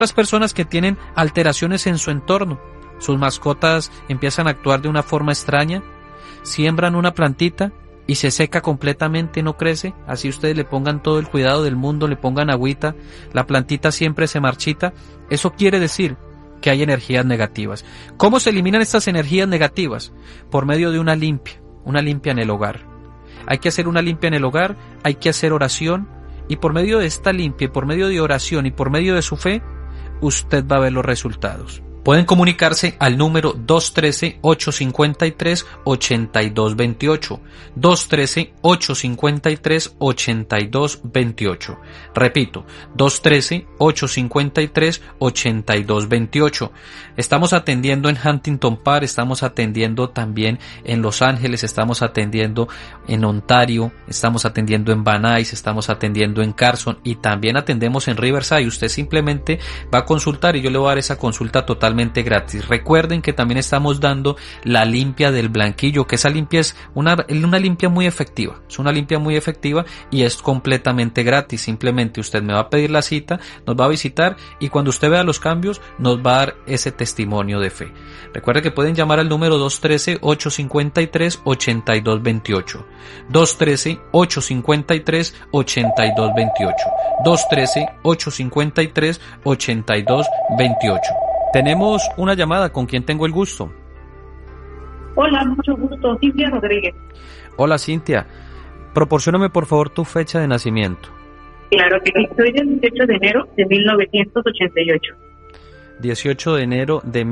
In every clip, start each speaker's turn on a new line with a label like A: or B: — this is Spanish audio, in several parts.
A: Las personas que tienen alteraciones en su entorno, sus mascotas empiezan a actuar de una forma extraña, siembran una plantita y se seca completamente, no crece, así ustedes le pongan todo el cuidado del mundo, le pongan agüita, la plantita siempre se marchita. Eso quiere decir que hay energías negativas. ¿Cómo se eliminan estas energías negativas? Por medio de una limpia en el hogar. Hay que hacer una limpia en el hogar, hay que hacer oración, y por medio de esta limpia, y por medio de oración y por medio de su fe, usted va a ver los resultados. Pueden comunicarse al número 213-853-8228. 213-853-8228. Repito, 213-853-8228. Estamos atendiendo en Huntington Park, estamos atendiendo también en Los Ángeles, estamos atendiendo en Ontario, estamos atendiendo en Van Nuys, estamos atendiendo en Carson y también atendemos en Riverside. Usted simplemente va a consultar y yo le voy a dar esa consulta totalmente gratis. Recuerden que también estamos dando la limpia del blanquillo, que esa limpia es una limpia muy efectiva, es una limpia muy efectiva y es completamente gratis. Simplemente usted me va a pedir la cita, nos va a visitar y cuando usted vea los cambios nos va a dar ese testimonio de fe. Recuerde que pueden llamar al número 213-853-8228. 213-853-8228. 213-853-8228. Tenemos una llamada, ¿con quién tengo el gusto?
B: Hola, mucho gusto, Cintia Rodríguez.
A: Hola Cintia, proporcióname por favor tu fecha de nacimiento.
B: Claro que sí, soy del 18 de enero de 1988.
A: 18 de enero de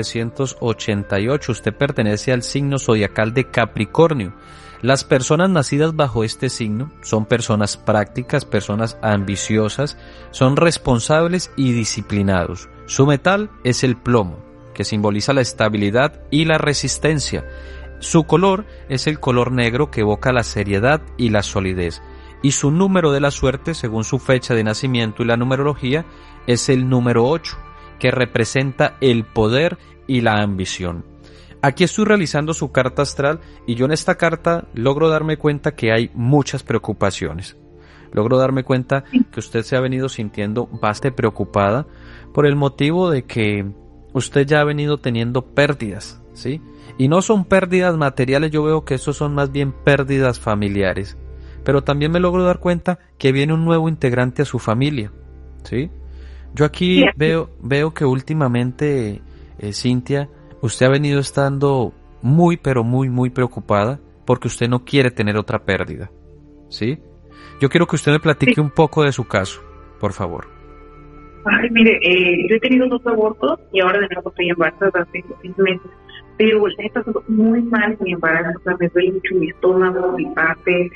A: 1988, usted pertenece al signo zodiacal de Capricornio. Las personas nacidas bajo este signo son personas prácticas, personas ambiciosas, son responsables y disciplinados. Su metal es el plomo, que simboliza la estabilidad y la resistencia. Su color es el color negro, que evoca la seriedad y la solidez. Y su número de la suerte, según su fecha de nacimiento y la numerología, es el número 8, que representa el poder y la ambición. Aquí estoy realizando su carta astral y yo en esta carta logro darme cuenta que hay muchas preocupaciones. Logro darme cuenta que usted se ha venido sintiendo bastante preocupada por el motivo de que usted ya ha venido teniendo pérdidas, ¿sí? Y no son pérdidas materiales, yo veo que eso son más bien pérdidas familiares. Pero también me logro dar cuenta que viene un nuevo integrante a su familia, ¿sí? Yo aquí veo que últimamente, Cintia, usted ha venido estando muy, pero muy, muy preocupada porque usted no quiere tener otra pérdida, ¿sí? Yo quiero que usted me platique un poco de su caso, por favor.
B: Ay, mire, yo he tenido 2 abortos y ahora de nuevo estoy embarazada hace 5 meses. Pero he pasado muy mal mi embarazo, o sea, me duele mucho mi estómago, mi parte.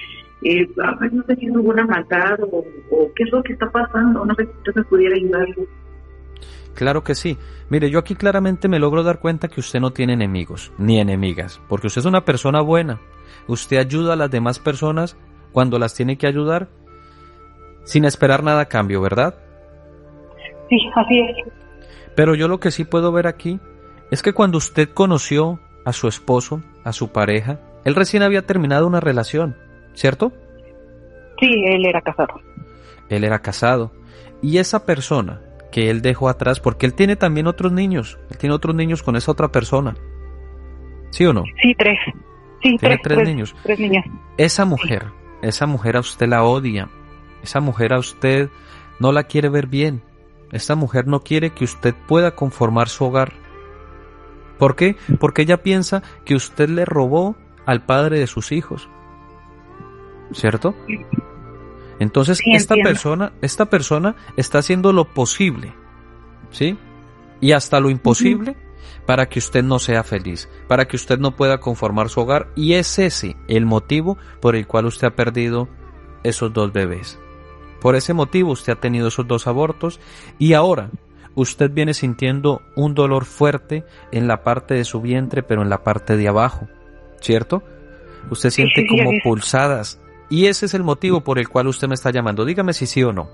B: No sé si es alguna maldad o qué es lo que está pasando. No sé si usted me pudiera ayudar.
A: Claro que sí. Mire, yo aquí claramente me logro dar cuenta que usted no tiene enemigos, ni enemigas, porque usted es una persona buena. Usted ayuda a las demás personas cuando las tiene que ayudar, sin esperar nada a cambio, ¿verdad?
B: Sí, así es.
A: Pero yo lo que sí puedo ver aquí es que cuando usted conoció a su esposo, a su pareja, él recién había terminado una relación, ¿cierto?
B: Sí, él era casado.
A: Él era casado. Y esa persona que él dejó atrás, porque él tiene también otros niños, él tiene otros niños con esa otra persona, ¿sí o no?
B: Sí, 3. Sí,
A: tiene 3 niños.
B: 3 niñas.
A: Esa mujer a usted la odia, esa mujer a usted no la quiere ver bien, esta mujer no quiere que usted pueda conformar su hogar. ¿Por qué? Porque ella piensa que usted le robó al padre de sus hijos, ¿cierto? Entonces
B: sí,
A: esta persona está haciendo lo posible, ¿sí? Y hasta lo imposible para que usted no sea feliz, para que usted no pueda conformar su hogar, y es ese el motivo por el cual usted ha perdido esos 2 bebés. Por ese motivo usted ha tenido esos 2 abortos y ahora usted viene sintiendo un dolor fuerte en la parte de su vientre, pero en la parte de abajo, ¿cierto? Usted siente como pulsadas. Y ese es el motivo por el cual usted me está llamando. Dígame si sí o no.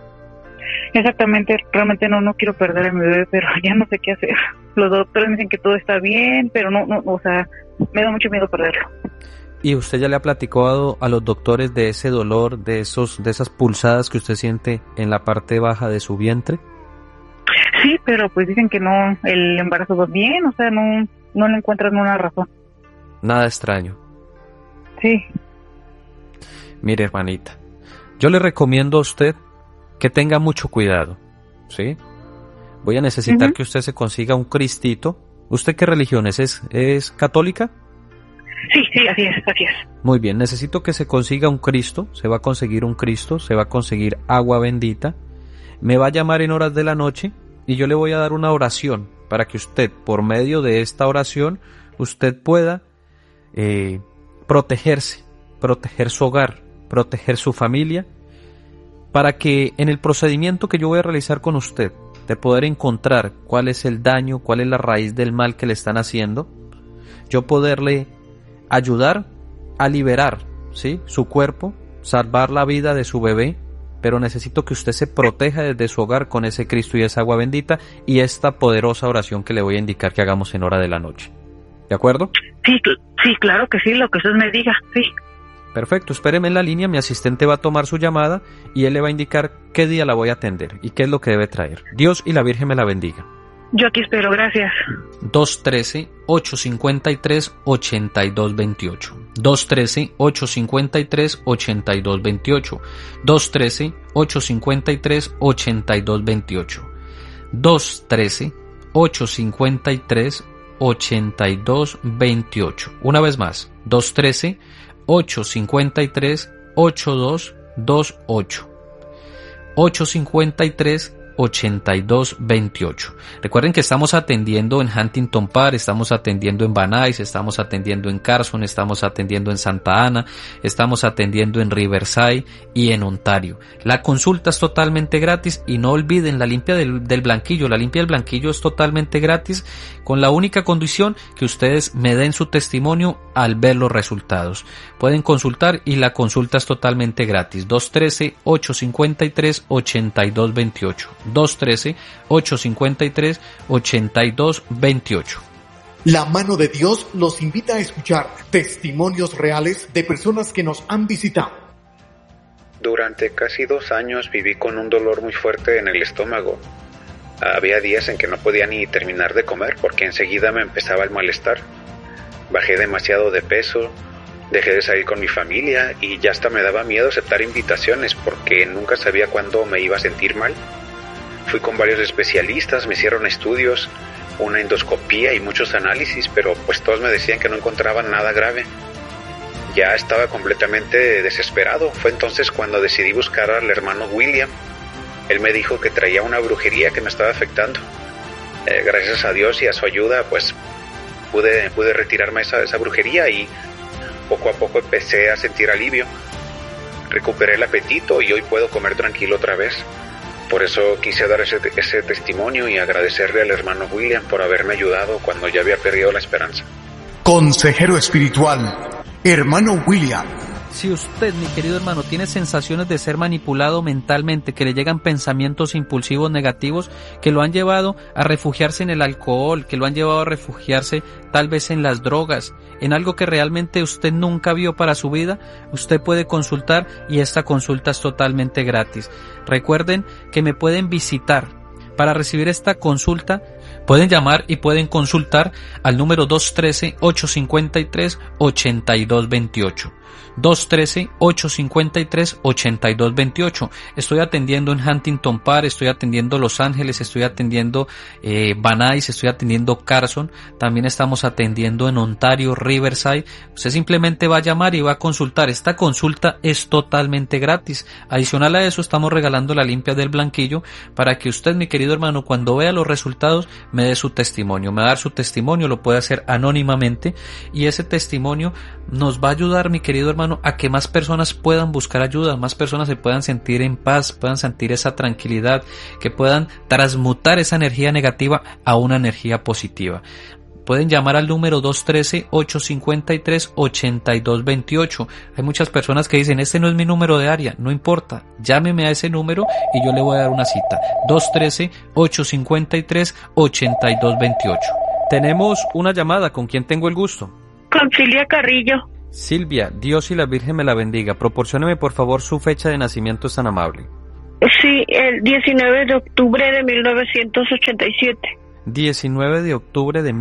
B: Exactamente, realmente no quiero perder a mi bebé, pero ya no sé qué hacer. Los doctores me dicen que todo está bien, pero no, o sea, me da mucho miedo perderlo.
A: ¿Y usted ya le ha platicado a los doctores de ese dolor, de esas pulsadas que usted siente en la parte baja de su vientre?
B: Sí, pero pues dicen que no, el embarazo va bien, o sea, no le encuentran una razón.
A: Nada extraño.
B: Sí.
A: Mire, hermanita, yo le recomiendo a usted que tenga mucho cuidado, ¿sí? Voy a necesitar que usted se consiga un cristito. ¿Usted qué religión es? ¿Es católica?
B: Sí, así es.
A: Muy bien, necesito que se consiga un Cristo, se va a conseguir un Cristo, se va a conseguir agua bendita, me va a llamar en horas de la noche y yo le voy a dar una oración para que usted, por medio de esta oración, usted pueda protegerse, proteger su hogar, proteger su familia, para que en el procedimiento que yo voy a realizar con usted, de poder encontrar cuál es el daño, cuál es la raíz del mal que le están haciendo, yo poderle ayudar a liberar, ¿sí?, su cuerpo, salvar la vida de su bebé, pero necesito que usted se proteja desde su hogar con ese Cristo y esa agua bendita y esta poderosa oración que le voy a indicar que hagamos en hora de la noche. ¿De acuerdo?
B: Sí, claro que sí, lo que usted me diga, sí.
A: Perfecto, espéreme en la línea, mi asistente va a tomar su llamada y él le va a indicar qué día la voy a atender y qué es lo que debe traer. Dios y la Virgen me la bendiga.
B: Yo aquí espero, gracias.
A: 213-853-8228. 213-853-8228. 213-853-8228. 213-853-8228. Una vez más, 213-853-8228. 853-8228. Recuerden que estamos atendiendo en Huntington Park, estamos atendiendo en Van Nuys, estamos atendiendo en Carson, estamos atendiendo en Santa Ana, estamos atendiendo en Riverside y en Ontario. La consulta es totalmente gratis y no olviden la limpia del blanquillo. La limpia del blanquillo es totalmente gratis, con la única condición que ustedes me den su testimonio al ver los resultados. Pueden consultar y la consulta es totalmente gratis. 213-853-8228. 213-853-8228.
C: La mano de Dios los invita a escuchar testimonios reales de personas que nos han visitado.
D: Durante casi 2 años viví con un dolor muy fuerte en el estómago. Había días en que no podía ni terminar de comer porque enseguida me empezaba el malestar. Bajé demasiado de peso, dejé de salir con mi familia y ya hasta me daba miedo aceptar invitaciones porque nunca sabía cuándo me iba a sentir mal. Fui con varios especialistas, me hicieron estudios, una endoscopía y muchos análisis, pero pues todos me decían que no encontraban nada grave. Ya estaba completamente desesperado. Fue entonces cuando decidí buscar al hermano William. Él me dijo que traía una brujería que me estaba afectando. Gracias a Dios y a su ayuda, pues pude retirarme esa brujería y poco a poco empecé a sentir alivio. Recuperé el apetito y hoy puedo comer tranquilo otra vez. Por eso quise dar ese testimonio y agradecerle al hermano William por haberme ayudado cuando ya había perdido la esperanza.
C: Consejero espiritual, hermano William.
A: Si usted, mi querido hermano, tiene sensaciones de ser manipulado mentalmente, que le llegan pensamientos impulsivos negativos que lo han llevado a refugiarse en el alcohol, que lo han llevado a refugiarse tal vez en las drogas, en algo que realmente usted nunca vio para su vida, usted puede consultar y esta consulta es totalmente gratis. Recuerden que me pueden visitar. Para recibir esta consulta, pueden llamar y pueden consultar al número 213-853-8228. 213-853-8228. Estoy atendiendo en Huntington Park, estoy atendiendo Los Ángeles, estoy atendiendo Van Nuys, estoy atendiendo Carson, también estamos atendiendo en Ontario, Riverside. Usted simplemente va a llamar y va a consultar. Esta consulta es totalmente gratis. Adicional a eso, estamos regalando la limpia del blanquillo para que usted, mi querido hermano, cuando vea los resultados, me dé su testimonio. Me va a dar su testimonio, lo puede hacer anónimamente y ese testimonio nos va a ayudar, mi querido hermano, a que más personas puedan buscar ayuda, más personas se puedan sentir en paz, puedan sentir esa tranquilidad, que puedan transmutar esa energía negativa a una energía positiva. Pueden llamar al número 213-853-8228. Hay muchas personas que dicen, este no es mi número de área. No importa, llámeme a ese número y yo le voy a dar una cita. 213-853-8228. Tenemos una llamada. ¿Con quién tengo el gusto?
B: Con Silvia Carrillo.
A: Silvia, Dios y la Virgen me la bendiga. Proporcióneme por favor su fecha de nacimiento, es tan amable.
E: Sí, el 19 de octubre de 1987.
A: 19 de octubre de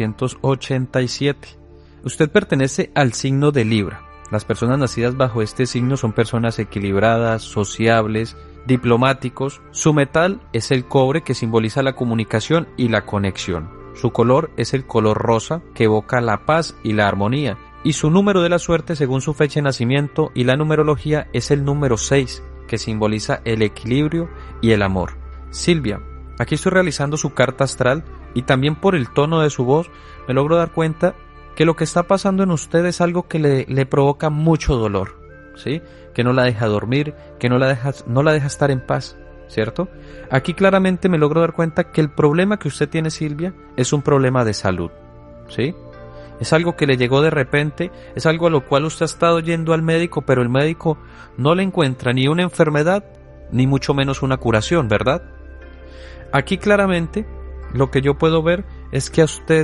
A: 1987. Usted pertenece al signo de Libra. Las personas nacidas bajo este signo son personas equilibradas, sociables, diplomáticos. Su metal es el cobre, que simboliza la comunicación y la conexión. Su color es el color rosa, que evoca la paz y la armonía. Y su número de la suerte, según su fecha de nacimiento y la numerología, es el número 6, que simboliza el equilibrio y el amor. Silvia, aquí estoy realizando su carta astral y también por el tono de su voz me logro dar cuenta que lo que está pasando en usted es algo que le provoca mucho dolor, ¿sí? Que no la deja dormir, que no la deja estar en paz, ¿cierto? Aquí claramente me logro dar cuenta que el problema que usted tiene, Silvia, es un problema de salud, ¿sí? Es algo que le llegó de repente, es algo a lo cual usted ha estado yendo al médico, pero el médico no le encuentra ni una enfermedad, ni mucho menos una curación, ¿verdad? Aquí claramente lo que yo puedo ver es que a usted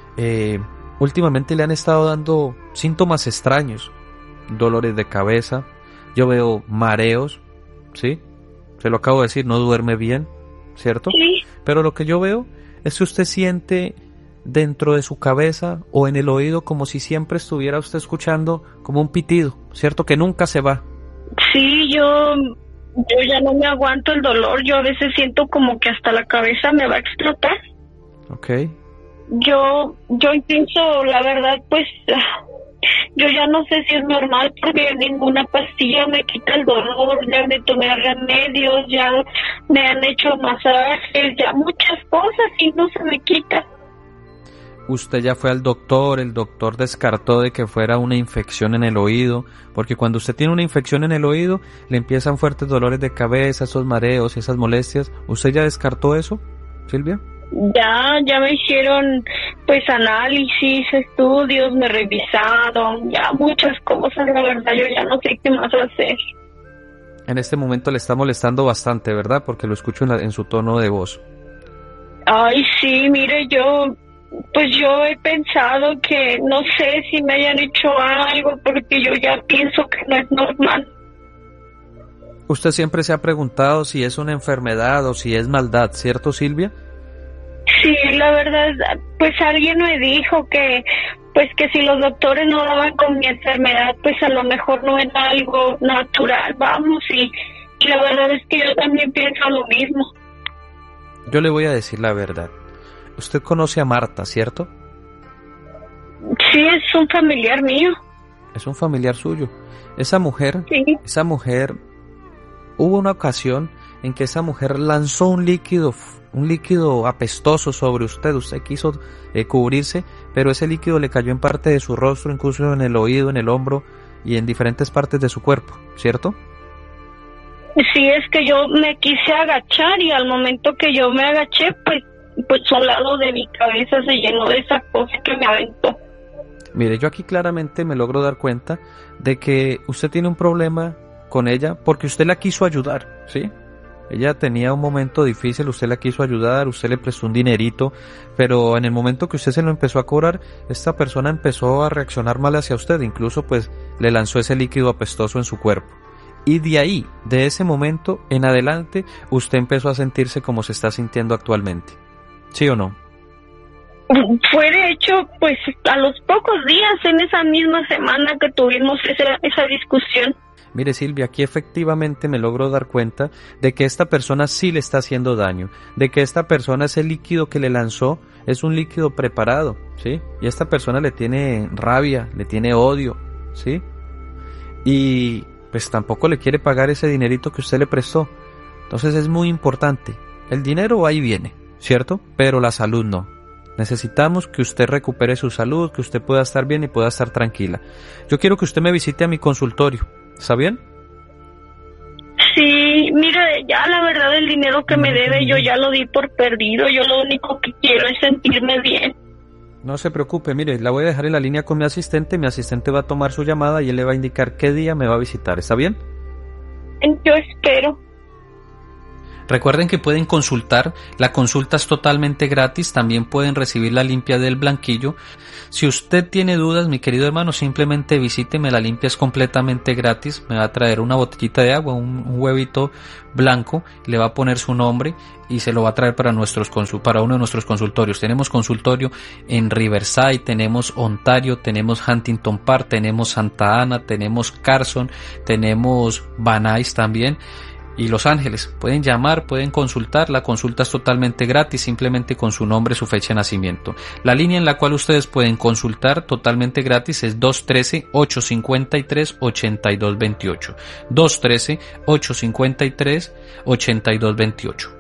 A: últimamente le han estado dando síntomas extraños, dolores de cabeza, yo veo mareos, ¿sí? Se lo acabo de decir, no duerme bien, ¿cierto?
E: Sí.
A: Pero lo que yo veo es que usted siente dentro de su cabeza o en el oído como si siempre estuviera usted escuchando como un pitido, ¿cierto? Que nunca se va.
E: Sí, yo ya no me aguanto el dolor, yo a veces siento como que hasta la cabeza me va a explotar.
A: Okay.
E: Yo pienso, la verdad, pues, yo ya no sé si es normal porque ninguna pastilla me quita el dolor, ya me tomé remedios, ya me han hecho masajes, ya muchas cosas y no se me quita.
A: Usted ya fue al doctor, el doctor descartó de que fuera una infección en el oído, porque cuando usted tiene una infección en el oído, le empiezan fuertes dolores de cabeza, esos mareos, esas molestias. ¿Usted ya descartó eso, Silvia?
E: Ya me hicieron pues análisis, estudios, me revisaron, ya muchas cosas, la verdad yo ya no sé qué más hacer.
A: En este momento le está molestando bastante, ¿verdad? Porque lo escucho en su tono de voz.
E: Ay, sí, mire, yo he pensado que no sé si me hayan hecho algo porque yo ya pienso que no es normal.
A: Usted siempre se ha preguntado si es una enfermedad o si es maldad, ¿cierto, Silvia?
E: Sí, la verdad, pues alguien me dijo que si los doctores no daban con mi enfermedad, pues a lo mejor no era algo natural, vamos, y la verdad es que yo también pienso lo mismo.
A: Yo le voy a decir la verdad. Usted conoce a Marta, ¿cierto?
E: Sí, es un familiar mío.
A: Es un familiar suyo. Esa mujer, hubo una ocasión en que esa mujer lanzó un líquido apestoso sobre usted. Usted quiso cubrirse, pero ese líquido le cayó en parte de su rostro, incluso en el oído, en el hombro y en diferentes partes de su cuerpo, ¿cierto?
E: Sí, es que yo me quise agachar y al momento que yo me agaché, pues al lado de mi cabeza se llenó de esa cosa que me aventó.
A: Mire, yo aquí claramente me logro dar cuenta de que usted tiene un problema con ella porque usted la quiso ayudar, ¿sí? Ella tenía un momento difícil, usted la quiso ayudar, usted le prestó un dinerito, pero en el momento que usted se lo empezó a cobrar, esta persona empezó a reaccionar mal hacia usted, incluso pues le lanzó ese líquido apestoso en su cuerpo. Y de ahí, de ese momento en adelante, usted empezó a sentirse como se está sintiendo actualmente. ¿Sí o no?
E: Fue de hecho, pues a los pocos días, en esa misma semana que tuvimos esa discusión.
A: Mire, Silvia, aquí efectivamente me logro dar cuenta de que esta persona sí le está haciendo daño, de que esta persona, ese líquido que le lanzó, es un líquido preparado, ¿sí? Y esta persona le tiene rabia, le tiene odio, ¿sí? Y pues tampoco le quiere pagar ese dinerito que usted le prestó. Entonces es muy importante. El dinero va y viene, ¿cierto? Pero la salud no. Necesitamos que usted recupere su salud, que usted pueda estar bien y pueda estar tranquila. Yo quiero que usted me visite a mi consultorio. ¿Está bien?
E: Sí, mira, ya la verdad el dinero que me debe yo ya lo di por perdido. Yo lo único que quiero es sentirme bien.
A: No se preocupe, mire, la voy a dejar en la línea con mi asistente va a tomar su llamada y él le va a indicar qué día me va a visitar. ¿Está bien?
E: Yo espero.
A: Recuerden que pueden consultar, la consulta es totalmente gratis, también pueden recibir la limpia del blanquillo. Si usted tiene dudas, mi querido hermano, simplemente visíteme, la limpia es completamente gratis, me va a traer una botellita de agua, un huevito blanco, le va a poner su nombre y se lo va a traer para uno de nuestros consultorios. Tenemos consultorio en Riverside, tenemos Ontario, tenemos Huntington Park, tenemos Santa Ana, tenemos Carson, tenemos Van Nuys también y Los Ángeles. Pueden llamar, pueden consultar, la consulta es totalmente gratis, simplemente con su nombre, su fecha de nacimiento. La línea en la cual ustedes pueden consultar totalmente gratis es 213-853-8228. 213-853-8228.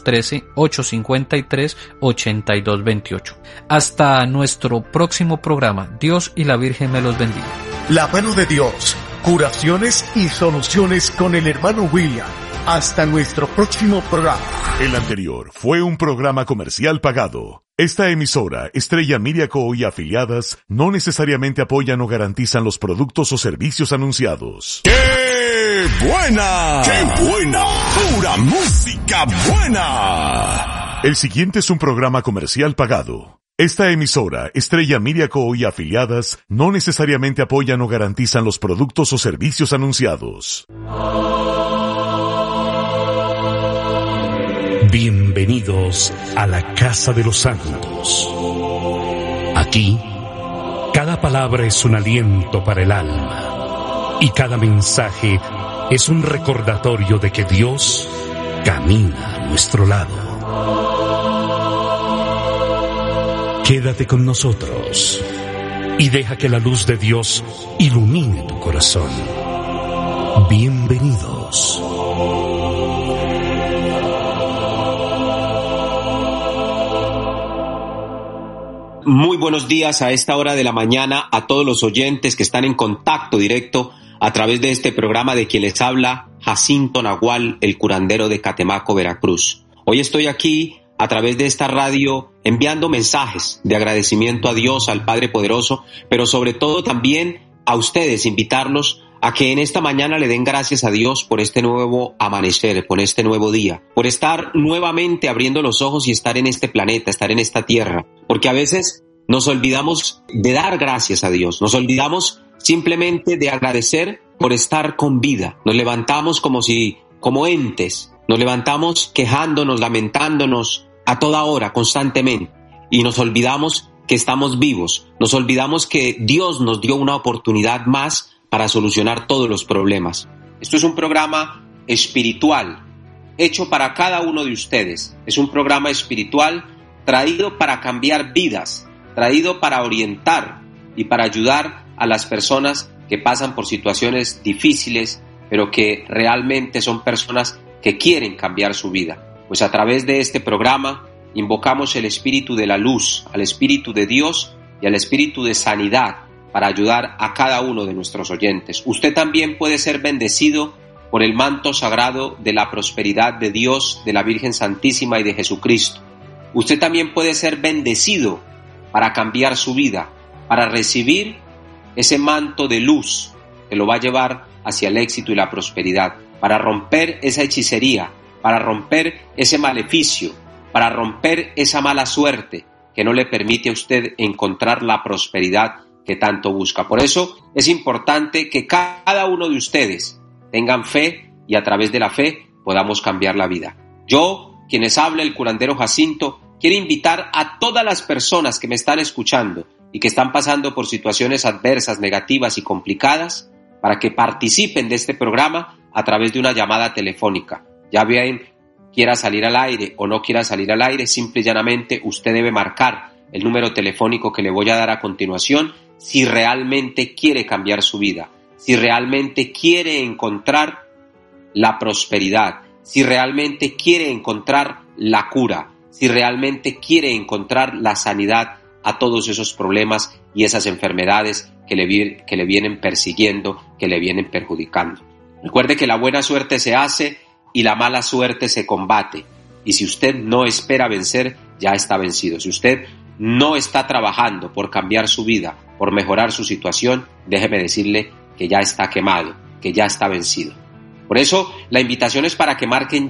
A: 213-853-8228. Hasta nuestro próximo programa. Dios y la Virgen me los bendiga.
C: La mano de Dios, curaciones y soluciones con el hermano William. Hasta nuestro próximo programa.
F: El anterior fue un programa comercial pagado. Esta emisora, Estrella Media Co. y afiliadas, no necesariamente apoyan o garantizan los productos o servicios anunciados. ¡Qué buena! ¡Qué buena! ¡Pura música buena! El siguiente es un programa comercial pagado. Esta emisora, Estrella Media Co. y afiliadas, no necesariamente apoyan o garantizan los productos o servicios anunciados.
G: Bienvenidos a la Casa de los Santos. Aquí, cada palabra es un aliento para el alma y cada mensaje es un recordatorio de que Dios camina a nuestro lado. Quédate con nosotros y deja que la luz de Dios ilumine tu corazón. Bienvenidos.
H: Muy buenos días a esta hora de la mañana a todos los oyentes que están en contacto directo a través de este programa, de quien les habla Jacinto Nahual, el curandero de Catemaco, Veracruz. Hoy estoy aquí a través de esta radio enviando mensajes de agradecimiento a Dios, al Padre Poderoso, pero sobre todo también a ustedes, invitarlos a que en esta mañana le den gracias a Dios por este nuevo amanecer, por este nuevo día, por estar nuevamente abriendo los ojos y estar en este planeta, estar en esta tierra, porque a veces nos olvidamos de dar gracias a Dios, nos olvidamos simplemente de agradecer por estar con vida, nos levantamos como entes, nos levantamos quejándonos, lamentándonos a toda hora, constantemente, y nos olvidamos que estamos vivos, nos olvidamos que Dios nos dio una oportunidad más para solucionar todos los problemas. Esto es un programa espiritual, hecho para cada uno de ustedes. Es un programa espiritual traído para cambiar vidas, traído para orientar y para ayudar a las personas que pasan por situaciones difíciles, pero que realmente son personas que quieren cambiar su vida. Pues a través de este programa invocamos el espíritu de la luz, al espíritu de Dios y al espíritu de sanidad, para ayudar a cada uno de nuestros oyentes. Usted también puede ser bendecido por el manto sagrado de la prosperidad de Dios, de la Virgen Santísima y de Jesucristo. Usted también puede ser bendecido para cambiar su vida, para recibir ese manto de luz que lo va a llevar hacia el éxito y la prosperidad, para romper esa hechicería, para romper ese maleficio, para romper esa mala suerte que no le permite a usted encontrar la prosperidad que tanto busca. Por eso es importante que cada uno de ustedes tengan fe y a través de la fe podamos cambiar la vida. Yo, quien les habla, el curandero Jacinto, quiero invitar a todas las personas que me están escuchando y que están pasando por situaciones adversas, negativas y complicadas, para que participen de este programa a través de una llamada telefónica. Ya bien quiera salir al aire o no quiera salir al aire, simple y llanamente usted debe marcar el número telefónico que le voy a dar a continuación si realmente quiere cambiar su vida, si realmente quiere encontrar la prosperidad, si realmente quiere encontrar la cura, si realmente quiere encontrar la sanidad a todos esos problemas y esas enfermedades que le vienen persiguiendo, que le vienen perjudicando. Recuerde que la buena suerte se hace y la mala suerte se combate. Y si usted no espera vencer, ya está vencido. Si usted no está trabajando por cambiar su vida, por mejorar su situación, déjeme decirle que ya está quemado, que ya está vencido. Por eso, la invitación es para que marquen ya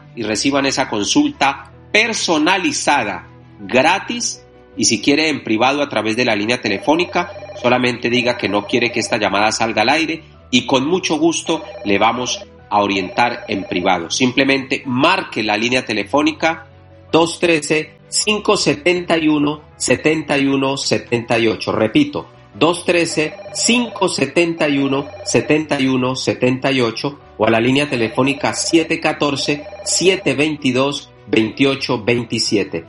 H: y reciban esa consulta personalizada, gratis, y si quiere en privado a través de la línea telefónica, solamente diga que no quiere que esta llamada salga al aire y con mucho gusto le vamos a orientar en privado. Simplemente marque la línea telefónica 213-571-7178. Repito, 213-571-7178 o a la línea telefónica 714-722-2827.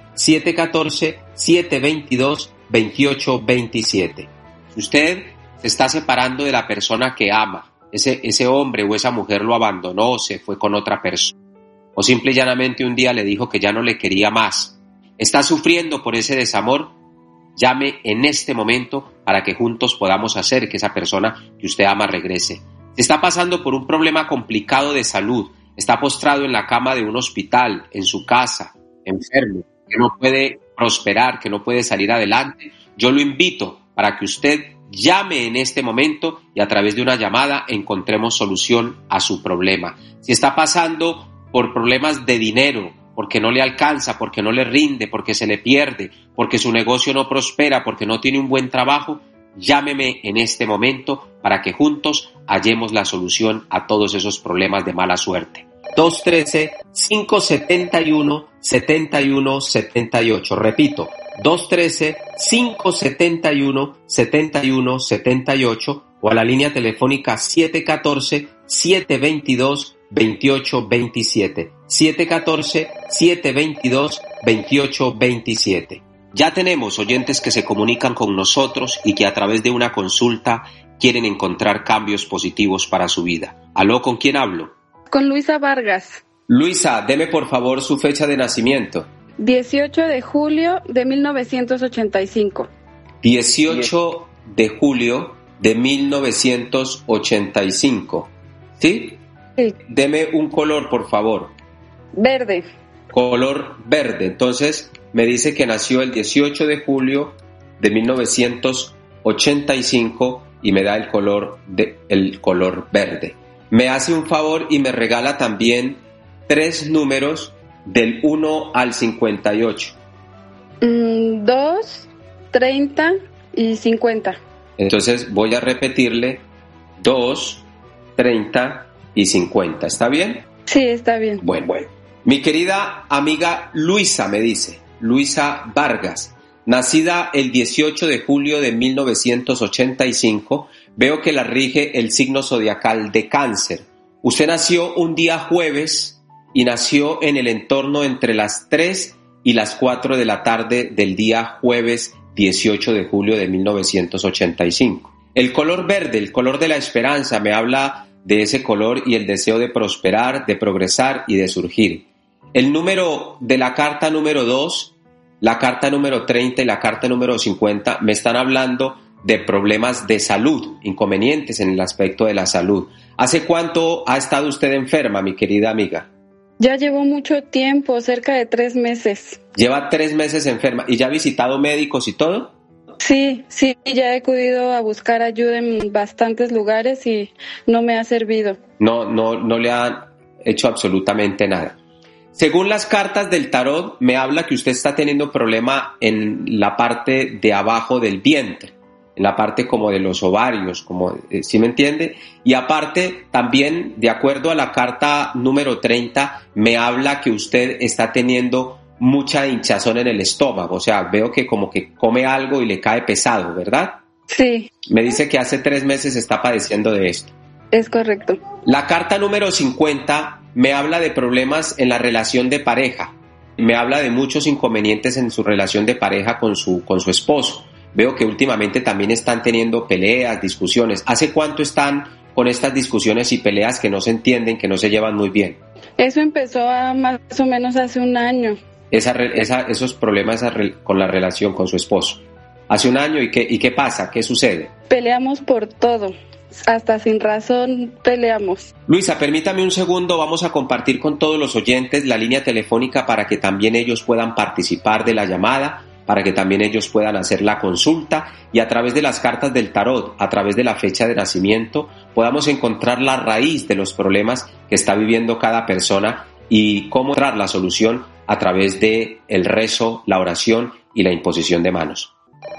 H: 714-722-2827. Si usted se está separando de la persona que ama, ese hombre o esa mujer lo abandonó, se fue con otra persona, o simple y llanamente un día le dijo que ya no le quería más, está sufriendo por ese desamor, llame en este momento para que juntos podamos hacer que esa persona que usted ama regrese. Si está pasando por un problema complicado de salud, está postrado en la cama de un hospital, en su casa, enfermo, que no puede prosperar, que no puede salir adelante, yo lo invito para que usted llame en este momento y a través de una llamada encontremos solución a su problema. Si está pasando por problemas de dinero, porque no le alcanza, porque no le rinde, porque se le pierde, porque su negocio no prospera, porque no tiene un buen trabajo, llámeme en este momento para que juntos hallemos la solución a todos esos problemas de mala suerte. 213-571-7178. Repito, 213-571-7178 o a la línea telefónica 714-722-2827. 714-722-2827. Ya tenemos oyentes que se comunican con nosotros y que a través de una consulta quieren encontrar cambios positivos para su vida. ¿Aló, con quién hablo?
I: Con Luisa Vargas.
H: Luisa, deme por favor su fecha de nacimiento.
I: 18 de julio de 1985.
H: 18 de julio de 1985. ¿Sí?
I: Sí.
H: Deme un color, por favor.
I: Verde.
H: Color verde. Entonces, me dice que nació el 18 de julio de 1985 y me da el color verde. Me hace un favor y me regala también 3 números del 1 al 58.
I: 2, 30 y 50.
H: Entonces voy a repetirle 2, 30 y 50. ¿Está bien?
I: Sí, está bien.
H: Bueno. Mi querida amiga Luisa me dice, Luisa Vargas, nacida el 18 de julio de 1985, veo que la rige el signo zodiacal de Cáncer. Usted nació un día jueves y nació en el entorno entre las 3 y las 4 de la tarde del día jueves 18 de julio de 1985. El color verde, el color de la esperanza, me habla de ese color y el deseo de prosperar, de progresar y de surgir. El número de la carta número 2, la carta número 30 y la carta número 50 me están hablando de problemas de salud, inconvenientes en el aspecto de la salud. ¿Hace cuánto ha estado usted enferma, mi querida amiga?
I: Ya llevo mucho tiempo, cerca de 3 meses.
H: Lleva 3 meses enferma. ¿Y ya ha visitado médicos y todo?
I: Sí, ya he acudido a buscar ayuda en bastantes lugares y no me ha servido.
H: No le han hecho absolutamente nada. Según las cartas del tarot, me habla que usted está teniendo problema en la parte de abajo del vientre, en la parte como de los ovarios, ¿sí me entiende? Y aparte, también, de acuerdo a la carta número 30, me habla que usted está teniendo mucha hinchazón en el estómago, o sea, veo que como que come algo y le cae pesado, ¿verdad?
I: Sí.
H: Me dice que hace 3 meses está padeciendo de esto.
I: Es correcto.
H: La carta número 50 me habla de problemas en la relación de pareja, me habla de muchos inconvenientes en su relación de pareja con su esposo. Veo que últimamente también están teniendo peleas, discusiones. ¿Hace cuánto están con estas discusiones y peleas que no se entienden, que no se llevan muy bien?
I: Eso empezó más o menos hace 1 año.
H: Esos problemas con la relación con su esposo. Hace 1 año, ¿y qué pasa? ¿Qué sucede?
I: Peleamos por todo. Hasta sin razón peleamos.
H: Luisa, permítame un segundo, vamos a compartir con todos los oyentes la línea telefónica para que también ellos puedan participar de la llamada, para que también ellos puedan hacer la consulta y a través de las cartas del tarot, a través de la fecha de nacimiento, podamos encontrar la raíz de los problemas que está viviendo cada persona y cómo encontrar la solución a través de el rezo, la oración y la imposición de manos.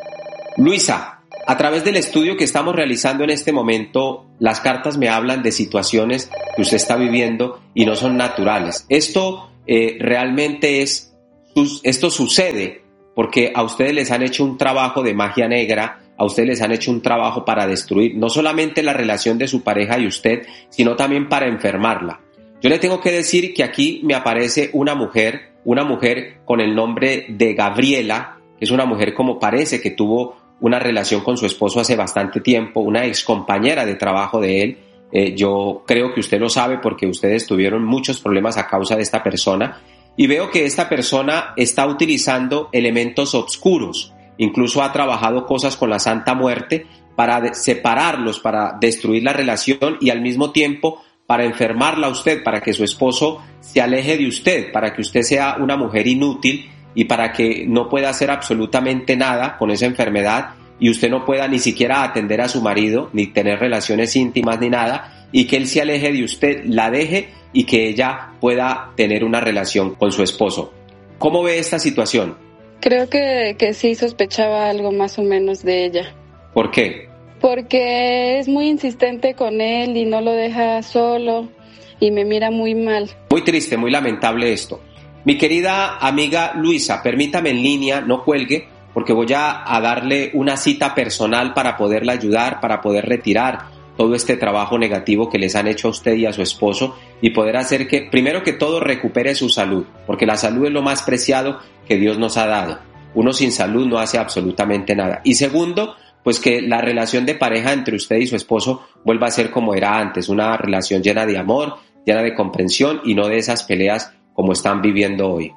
H: Luisa, a través del estudio que estamos realizando en este momento, las cartas me hablan de situaciones que usted está viviendo y no son naturales. Esto realmente esto sucede porque a ustedes les han hecho un trabajo de magia negra, a ustedes les han hecho un trabajo para destruir no solamente la relación de su pareja y usted, sino también para enfermarla. Yo le tengo que decir que aquí me aparece una mujer con el nombre de Gabriela, que es una mujer como parece que tuvo una relación con su esposo hace bastante tiempo, una ex compañera de trabajo de él. Yo creo que usted lo sabe porque ustedes tuvieron muchos problemas a causa de esta persona y veo que esta persona está utilizando elementos oscuros, incluso ha trabajado cosas con la Santa Muerte para separarlos, para destruir la relación y al mismo tiempo para enfermarla a usted, para que su esposo se aleje de usted, para que usted sea una mujer inútil y para que no pueda hacer absolutamente nada con esa enfermedad y usted no pueda ni siquiera atender a su marido, ni tener relaciones íntimas ni nada, y que él se aleje de usted, la deje y que ella pueda tener una relación con su esposo. ¿Cómo ve esta situación?
I: Creo que sí sospechaba algo más o menos de ella.
H: ¿Por qué?
I: Porque es muy insistente con él y no lo deja solo y me mira muy mal.
H: Muy triste, muy lamentable esto. Mi querida amiga Luisa, permítame en línea, no cuelgue, porque voy a darle una cita personal para poderla ayudar, para poder retirar todo este trabajo negativo que les han hecho a usted y a su esposo y poder hacer que, primero que todo, recupere su salud, porque la salud es lo más preciado que Dios nos ha dado. Uno sin salud no hace absolutamente nada. Y segundo, pues que la relación de pareja entre usted y su esposo vuelva a ser como era antes, una relación llena de amor, llena de comprensión y no de esas peleas como están viviendo hoy.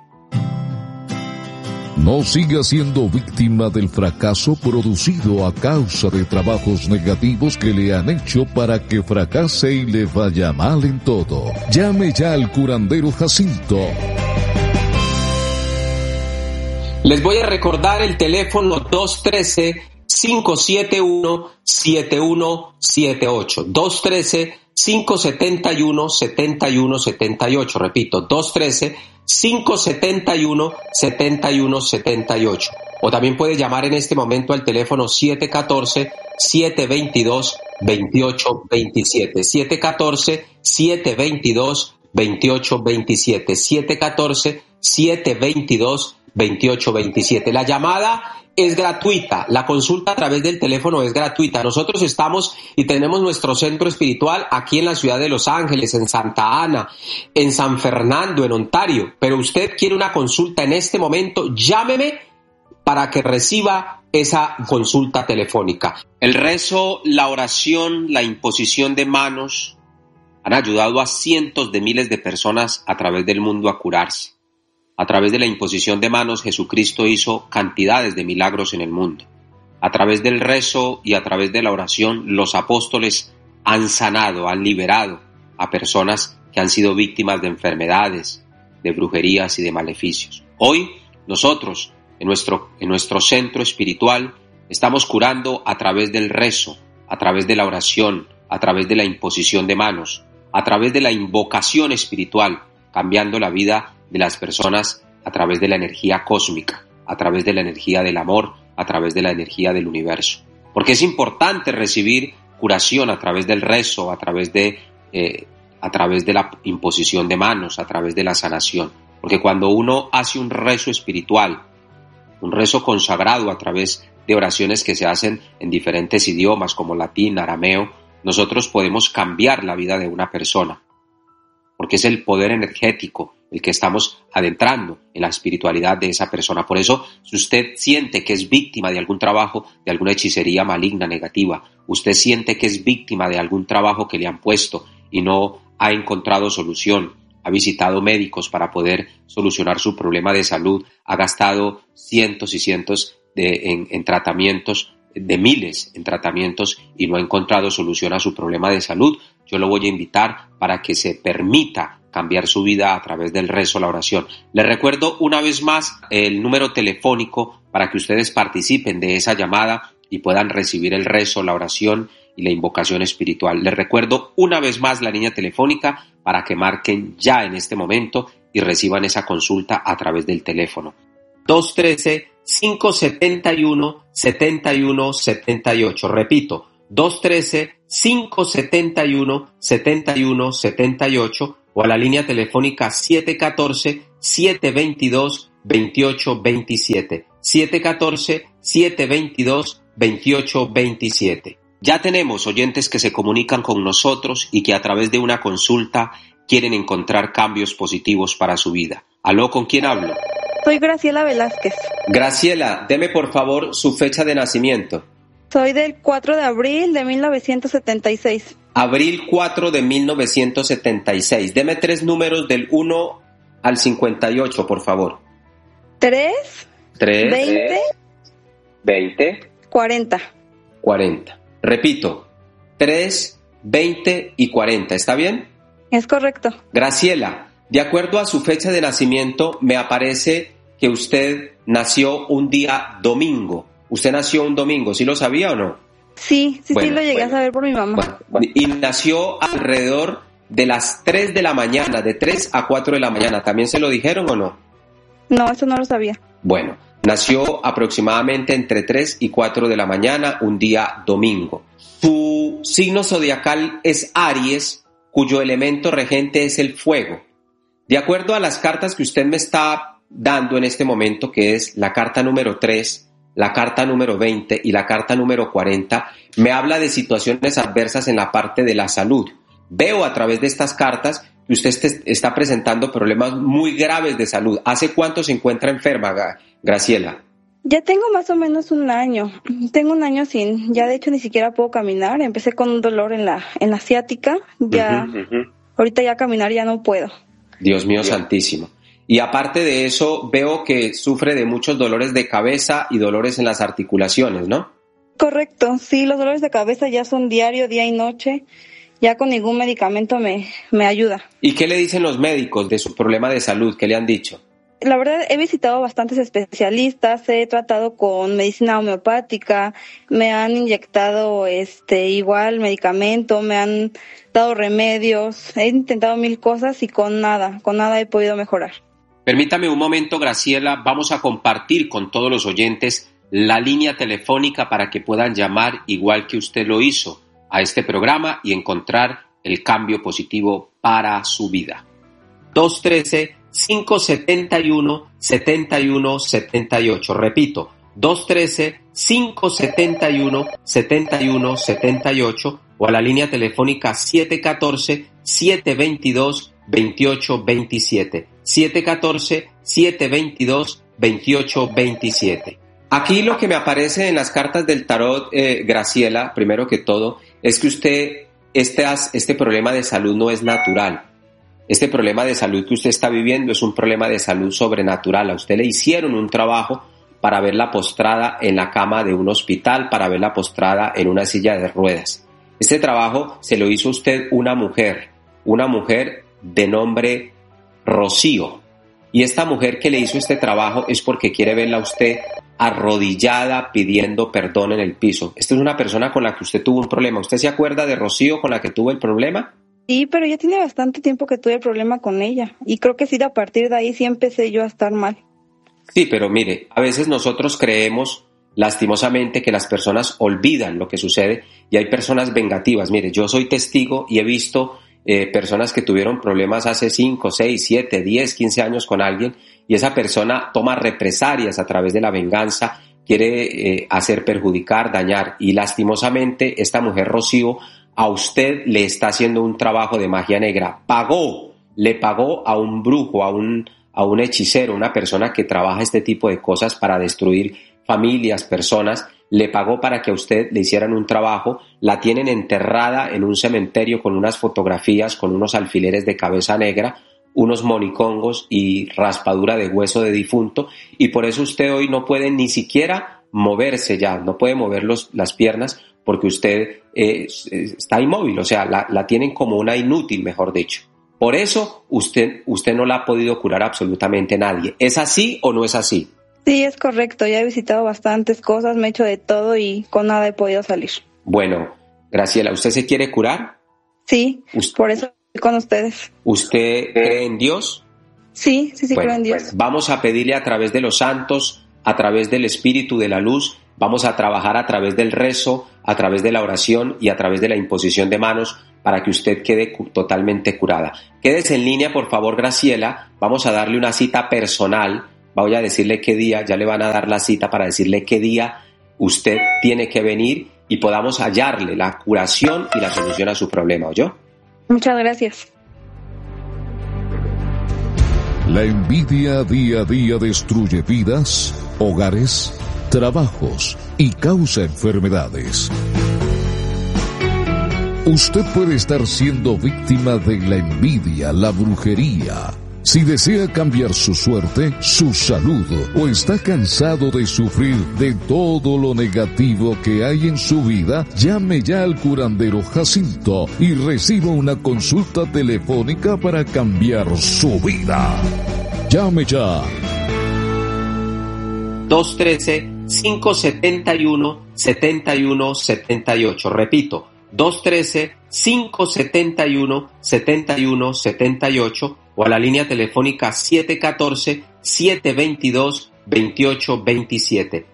J: No siga siendo víctima del fracaso producido a causa de trabajos negativos que le han hecho para que fracase y le vaya mal en todo. Llame ya al curandero Jacinto.
H: Les voy a recordar el teléfono 213-571-7178. 213-571-7178. Repito, 213-571-7178. O también puede llamar en este momento al teléfono 714-722-2827. 714-722-2827. 714-722-2827. La llamada es gratuita, la consulta a través del teléfono es gratuita. Nosotros estamos y tenemos nuestro centro espiritual aquí en la ciudad de Los Ángeles, en Santa Ana, en San Fernando, en Ontario. Pero usted quiere una consulta en este momento, llámeme para que reciba esa consulta telefónica. El rezo, la oración, la imposición de manos han ayudado a cientos de miles de personas a través del mundo a curarse. A través de la imposición de manos, Jesucristo hizo cantidades de milagros en el mundo. A través del rezo y a través de la oración, los apóstoles han sanado, han liberado a personas que han sido víctimas de enfermedades, de brujerías y de maleficios. Hoy, nosotros, en nuestro centro espiritual, estamos curando a través del rezo, a través de la oración, a través de la imposición de manos, a través de la invocación espiritual, cambiando la vida de las personas a través de la energía cósmica, a través de la energía del amor, a través de la energía del universo. Porque es importante recibir curación a través del rezo, a través de la imposición de manos, a través de la sanación. Porque cuando uno hace un rezo espiritual, un rezo consagrado a través de oraciones que se hacen en diferentes idiomas como latín, arameo, nosotros podemos cambiar la vida de una persona. Porque es el poder energético el que estamos adentrando en la espiritualidad de esa persona. Por eso, si usted siente que es víctima de algún trabajo, de alguna hechicería maligna, negativa, usted siente que es víctima de algún trabajo que le han puesto y no ha encontrado solución, ha visitado médicos para poder solucionar su problema de salud, ha gastado cientos y cientos en tratamientos, de miles en tratamientos y no ha encontrado solución a su problema de salud, yo lo voy a invitar para que se permita cambiar su vida a través del rezo, la oración. Les recuerdo una vez más el número telefónico para que ustedes participen de esa llamada y puedan recibir el rezo, la oración y la invocación espiritual. Les recuerdo una vez más la línea telefónica para que marquen ya en este momento y reciban esa consulta a través del teléfono. 213-571-7178. Repito, 213-571-7178 o a la línea telefónica 714-722-2827. 714-722-2827. Ya tenemos oyentes que se comunican con nosotros y que a través de una consulta quieren encontrar cambios positivos para su vida. ¿Aló, con quién hablo?
I: Soy Graciela Velázquez.
H: Graciela, deme por favor su fecha de nacimiento.
I: Soy del 4 de abril de 1976.
H: Abril 4 de 1976. Deme 3 números del 1 al 58, por favor.
I: 3,
H: 20,
I: 40.
H: 40. Repito, 3, 20 y 40. ¿Está bien?
I: Es correcto.
H: Graciela, de acuerdo a su fecha de nacimiento, me aparece que usted nació un día domingo. ¿Usted nació un domingo? ¿Sí lo sabía o no?
I: Sí, lo llegué a saber por mi mamá.
H: Y nació alrededor de las 3 de la mañana, de 3 a 4 de la mañana. ¿También se lo dijeron o no?
I: No, eso no lo sabía.
H: Bueno, nació aproximadamente entre 3 y 4 de la mañana, un día domingo. Su signo zodiacal es Aries, cuyo elemento regente es el fuego. De acuerdo a las cartas que usted me está dando en este momento, que es la carta número 3, la carta número 20 y la carta número 40, me habla de situaciones adversas en la parte de la salud. Veo a través de estas cartas que usted está presentando problemas muy graves de salud. ¿Hace cuánto se encuentra enferma, Graciela?
I: Ya tengo más o menos un año. Tengo un año ya de hecho ni siquiera puedo caminar. Empecé con un dolor en la ciática. Ahorita ya caminar ya no puedo.
H: Dios mío santísimo. Y aparte de eso, veo que sufre de muchos dolores de cabeza y dolores en las articulaciones, ¿no?
I: Correcto, sí, los dolores de cabeza ya son diario, día y noche. Ya con ningún medicamento me ayuda.
H: ¿Y qué le dicen los médicos de su problema de salud? ¿Qué le han dicho?
I: La verdad, he visitado bastantes especialistas, he tratado con medicina homeopática, me han inyectado igual medicamento, me han dado remedios, he intentado 1000 cosas y con nada he podido mejorar.
H: Permítame un momento, Graciela, vamos a compartir con todos los oyentes la línea telefónica para que puedan llamar igual que usted lo hizo a este programa y encontrar el cambio positivo para su vida. 213-571-7178. Repito, 213-571-7178 o a la línea telefónica 714-722-2827. 714-722-2827. Aquí lo que me aparece en las cartas del tarot, Graciela, primero que todo, es que usted, este problema de salud no es natural. Este problema de salud que usted está viviendo es un problema de salud sobrenatural. A usted le hicieron un trabajo para verla postrada en la cama de un hospital, para verla postrada en una silla de ruedas. Este trabajo se lo hizo usted una mujer de nombre Rocío. Y esta mujer que le hizo este trabajo es porque quiere verla a usted arrodillada pidiendo perdón en el piso. Esta es una persona con la que usted tuvo un problema. ¿Usted se acuerda de Rocío con la que tuvo el problema?
I: Sí, pero ya tiene bastante tiempo que tuve el problema con ella. Y creo que sí, a partir de ahí sí empecé yo a estar mal.
H: Sí, pero mire, a veces nosotros creemos lastimosamente que las personas olvidan lo que sucede y hay personas vengativas. Mire, yo soy testigo y he visto personas que tuvieron problemas hace 5, 6, 7, 10, 15 años con alguien y esa persona toma represalias a través de la venganza, quiere hacer perjudicar, dañar y lastimosamente esta mujer Rocío a usted le está haciendo un trabajo de magia negra. Le pagó a un brujo, a un hechicero, una persona que trabaja este tipo de cosas para destruir familias, personas, le pagó para que a usted le hicieran un trabajo, la tienen enterrada en un cementerio con unas fotografías, con unos alfileres de cabeza negra, unos monicongos y raspadura de hueso de difunto, y por eso usted hoy no puede ni siquiera moverse ya, no puede mover las piernas porque usted está inmóvil, o sea, la tienen como una inútil, mejor dicho. Por eso usted no la ha podido curar absolutamente nadie. ¿Es así o no es así?
I: Sí, es correcto. Ya he visitado bastantes cosas, me he hecho de todo y con nada he podido salir.
H: Bueno, Graciela, ¿usted se quiere curar?
I: Sí, por eso estoy con ustedes.
H: ¿Usted cree en Dios?
I: Sí, creo en Dios.
H: Vamos a pedirle a través de los santos, a través del Espíritu de la Luz, vamos a trabajar a través del rezo, a través de la oración y a través de la imposición de manos para que usted quede totalmente curada. Quédese en línea, por favor, Graciela. Vamos a darle una cita personal. Voy a decirle qué día, ya le van a dar la cita para decirle qué día usted tiene que venir y podamos hallarle la curación y la solución a su problema, ¿oyó?
I: Muchas gracias.
J: La envidia día a día destruye vidas, hogares, trabajos y causa enfermedades. Usted puede estar siendo víctima de la envidia, la brujería. Si desea cambiar su suerte, su salud o está cansado de sufrir de todo lo negativo que hay en su vida, llame ya al curandero Jacinto y reciba una consulta telefónica para cambiar su vida. Llame ya.
H: 213-571-7178. Repito, 213-571-7178 o a la línea telefónica 714-722-2827.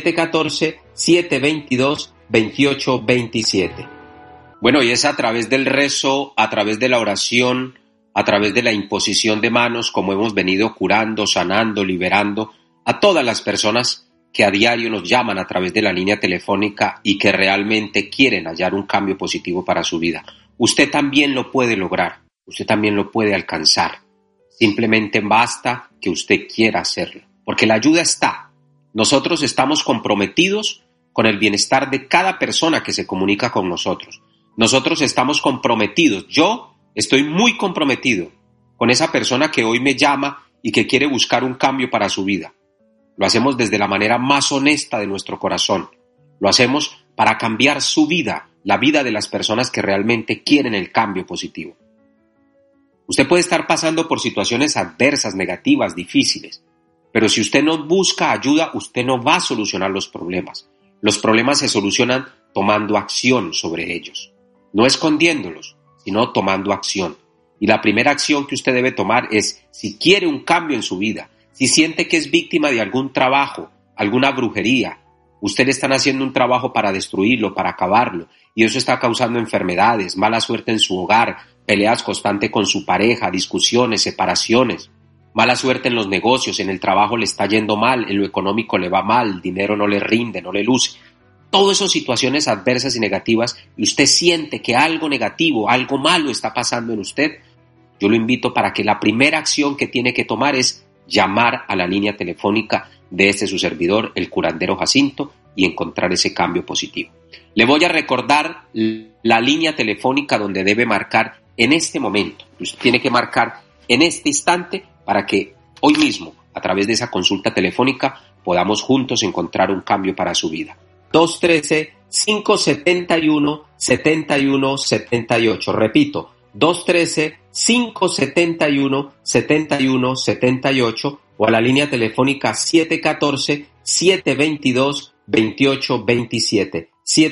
H: 714-722-2827. Bueno, y es a través del rezo, a través de la oración, a través de la imposición de manos, como hemos venido curando, sanando, liberando a todas las personas que a diario nos llaman a través de la línea telefónica y que realmente quieren hallar un cambio positivo para su vida. Usted también lo puede lograr, usted también lo puede alcanzar. Simplemente basta que usted quiera hacerlo, porque la ayuda está. Nosotros estamos comprometidos con el bienestar de cada persona que se comunica con nosotros. Nosotros estamos comprometidos. Yo estoy muy comprometido con esa persona que hoy me llama y que quiere buscar un cambio para su vida. Lo hacemos desde la manera más honesta de nuestro corazón. Lo hacemos para cambiar su vida, la vida de las personas que realmente quieren el cambio positivo. Usted puede estar pasando por situaciones adversas, negativas, difíciles, pero si usted no busca ayuda, usted no va a solucionar los problemas. Los problemas se solucionan tomando acción sobre ellos, no escondiéndolos, sino tomando acción. Y la primera acción que usted debe tomar es, si quiere un cambio en su vida, si siente que es víctima de algún trabajo, alguna brujería, usted está haciendo un trabajo para destruirlo, para acabarlo, y eso está causando enfermedades, mala suerte en su hogar, peleas constantes con su pareja, discusiones, separaciones, mala suerte en los negocios, en el trabajo le está yendo mal, en lo económico le va mal, el dinero no le rinde, no le luce. Todas esas situaciones adversas y negativas, y usted siente que algo negativo, algo malo está pasando en usted, yo lo invito para que la primera acción que tiene que tomar es llamar a la línea telefónica de su servidor, el curandero Jacinto, y encontrar ese cambio positivo. Le voy a recordar la línea telefónica donde debe marcar en este momento. Usted tiene que marcar en este instante para que hoy mismo, a través de esa consulta telefónica, podamos juntos encontrar un cambio para su vida. 213-571-7178. Repito, 213-571-7178 o a la línea telefónica 714-722-2827.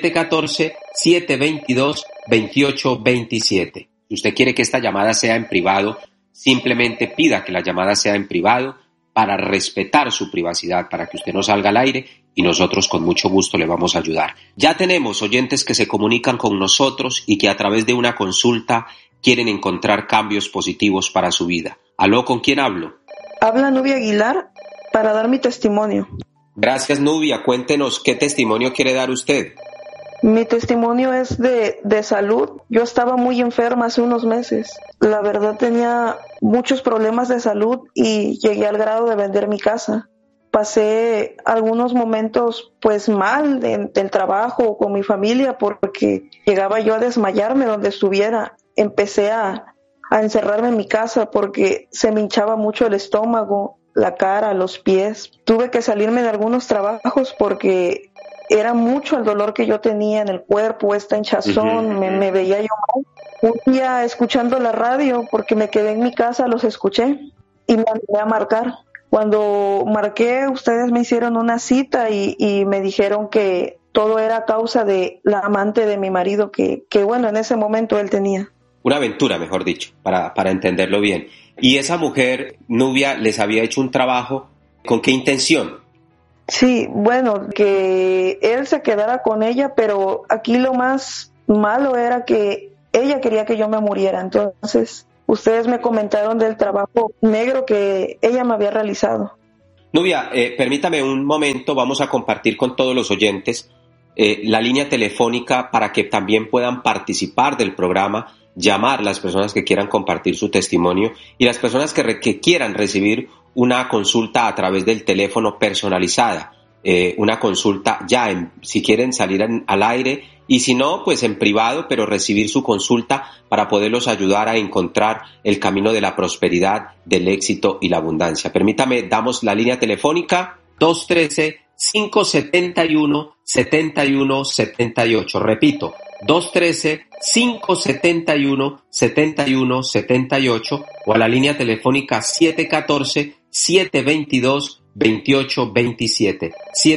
H: 714-722-2827. Si usted quiere que esta llamada sea en privado, simplemente pida que la llamada sea en privado para respetar su privacidad, para que usted no salga al aire y nosotros con mucho gusto le vamos a ayudar. Ya tenemos oyentes que se comunican con nosotros y que a través de una consulta quieren encontrar cambios positivos para su vida. ¿Aló, con quién hablo?
K: Habla Nubia Aguilar para dar mi testimonio.
H: Gracias, Nubia. Cuéntenos qué testimonio quiere dar usted.
K: Mi testimonio es de salud. Yo estaba muy enferma hace unos meses. La verdad tenía muchos problemas de salud y llegué al grado de vender mi casa. Pasé algunos momentos pues mal del trabajo con mi familia porque llegaba yo a desmayarme donde estuviera. Empecé a encerrarme en mi casa porque se me hinchaba mucho el estómago, la cara, los pies. Tuve que salirme de algunos trabajos porque era mucho el dolor que yo tenía en el cuerpo, esta hinchazón, me veía yo mal. Un día escuchando la radio, porque me quedé en mi casa, los escuché y me animé a marcar. Cuando marqué, ustedes me hicieron una cita y me dijeron que todo era a causa de la amante de mi marido que bueno, en ese momento él tenía.
H: Una aventura, mejor dicho, para entenderlo bien. ¿Y esa mujer, Nubia, les había hecho un trabajo? ¿Con qué intención?
K: Sí, bueno, que él se quedara con ella, pero aquí lo más malo era que ella quería que yo me muriera. Entonces, ustedes me comentaron del trabajo negro que ella me había realizado.
H: Nubia, permítame un momento, vamos a compartir con todos los oyentes la línea telefónica para que también puedan participar del programa, llamar las personas que quieran compartir su testimonio y las personas que quieran recibir una consulta a través del teléfono personalizada, una consulta ya, si quieren salir al aire y si no, pues en privado, pero recibir su consulta para poderlos ayudar a encontrar el camino de la prosperidad, del éxito y la abundancia. Permítame, damos la línea telefónica 213-571-7178. Repito, 213-571-7178 o a la línea telefónica 714-722-2827.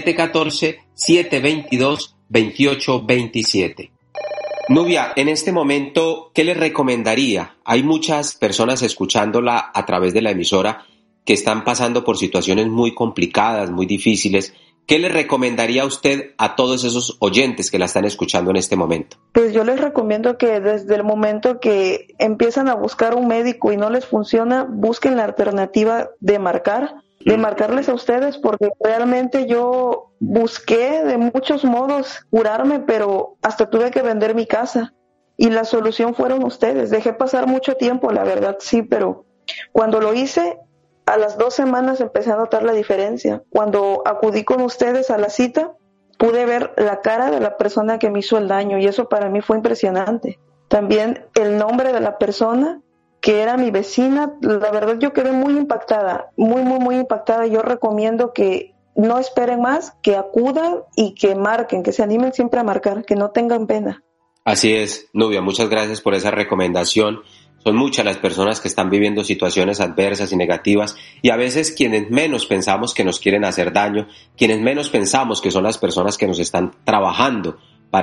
H: 714-722-2827. Nubia, en este momento, ¿qué le recomendaría? Hay muchas personas escuchándola a través de la emisora que están pasando por situaciones muy complicadas, muy difíciles. ¿Qué le recomendaría a usted a todos esos oyentes que la están escuchando en este momento?
K: Pues yo les recomiendo que desde el momento que empiezan a buscar un médico y no les funciona, busquen la alternativa de marcarles a ustedes, porque realmente yo busqué de muchos modos curarme, pero hasta tuve que vender mi casa y la solución fueron ustedes. Dejé pasar mucho tiempo, la verdad sí, pero cuando lo hice, a las 2 semanas empecé a notar la diferencia. Cuando acudí con ustedes a la cita, pude ver la cara de la persona que me hizo el daño y eso para mí fue impresionante. También el nombre de la persona que era mi vecina, la verdad yo quedé muy impactada, muy impactada. Yo recomiendo que no esperen más, que acudan y que marquen, que se animen siempre a marcar, que no tengan pena.
H: Así es, Nubia, muchas gracias por esa recomendación. Son muchas las personas que están viviendo situaciones adversas y negativas y a veces quienes menos pensamos que nos quieren hacer daño, quienes menos pensamos que son las personas que nos están trabajando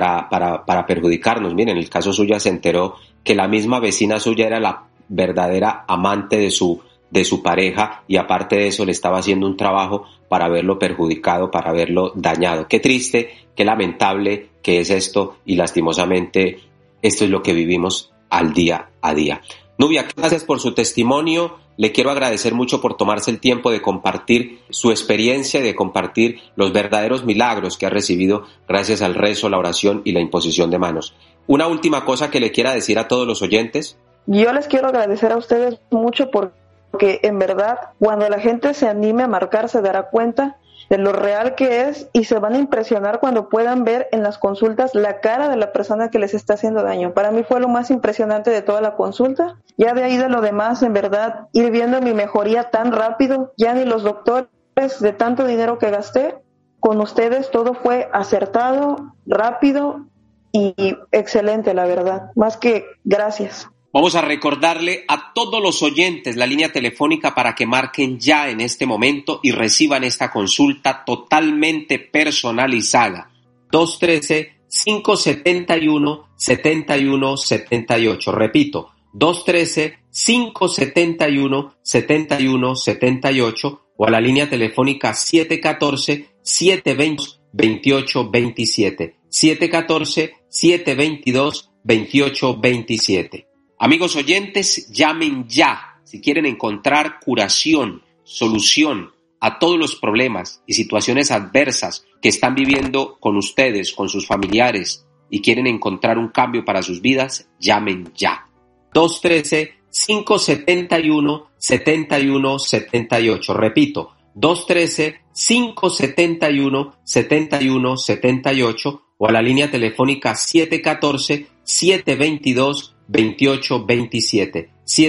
H: para perjudicarnos. Miren, en el caso suyo se enteró que la misma vecina suya era la verdadera amante de su pareja y aparte de eso le estaba haciendo un trabajo para haberlo perjudicado, para haberlo dañado. Qué triste, qué lamentable que es esto y lastimosamente esto es lo que vivimos al día a día. Nubia, gracias por su testimonio. Le quiero agradecer mucho por tomarse el tiempo de compartir su experiencia y de compartir los verdaderos milagros que ha recibido gracias al rezo, la oración y la imposición de manos. Una última cosa que le quiera decir a todos los oyentes.
K: Yo les quiero agradecer a ustedes mucho porque en verdad cuando la gente se anime a marcar se dará cuenta de lo real que es y se van a impresionar cuando puedan ver en las consultas la cara de la persona que les está haciendo daño. Para mí fue lo más impresionante de toda la consulta. Ya de ahí de lo demás, en verdad, ir viendo mi mejoría tan rápido, ya ni los doctores de tanto dinero que gasté, con ustedes todo fue acertado, rápido y excelente, la verdad. Más que gracias.
H: Vamos a recordarle a todos los oyentes la línea telefónica para que marquen ya en este momento y reciban esta consulta totalmente personalizada. 213-571-7178. Repito, 213-571-7178 o a la línea telefónica 714-722-2827. 714-722-2827. Amigos oyentes, llamen ya si quieren encontrar curación, solución a todos los problemas y situaciones adversas que están viviendo con ustedes, con sus familiares y quieren encontrar un cambio para sus vidas, llamen ya. 213-571-7178. Repito, 213-571-7178 o a la línea telefónica 714-722-2827.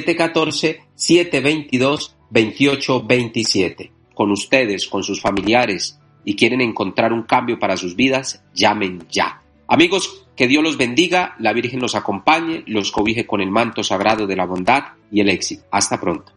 H: 714-722-2827. Con ustedes, con sus familiares y quieren encontrar un cambio para sus vidas, llamen ya. Amigos, que Dios los bendiga, la Virgen los acompañe, los cobije con el manto sagrado de la bondad y el éxito. Hasta pronto.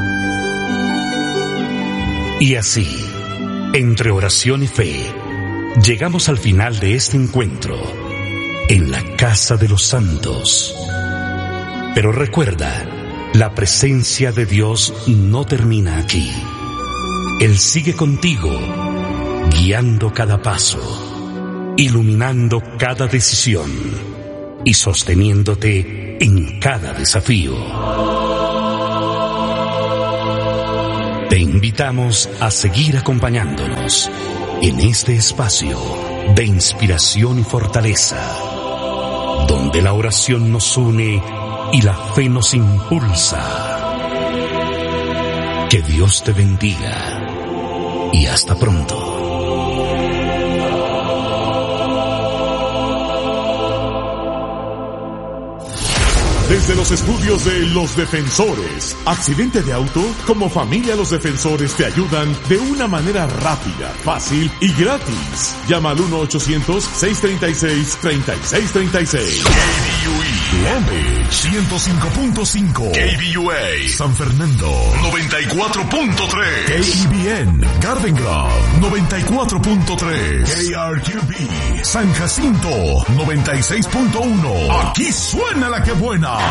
G: Y así, entre oración y fe, Llegamos al final de este encuentro en la Casa de los Santos. Pero recuerda, la presencia de Dios no termina aquí. Él sigue contigo, guiando cada paso, iluminando cada decisión y sosteniéndote en cada desafío. Te invitamos a seguir acompañándonos en este espacio de inspiración y fortaleza, donde la oración nos une y la fe nos impulsa. Que Dios te bendiga y hasta pronto.
F: Desde los estudios de Los Defensores, accidente de auto, como familia Los Defensores te ayudan de una manera rápida, fácil y gratis. Llama al 1-800-636-3636. KBUE, Long Beach, 105.5. KBUA, San Fernando, 94.3. KEBN, Garden Grove, 94.3. KRQB, San Jacinto, 96.1. Aquí suena la que buena.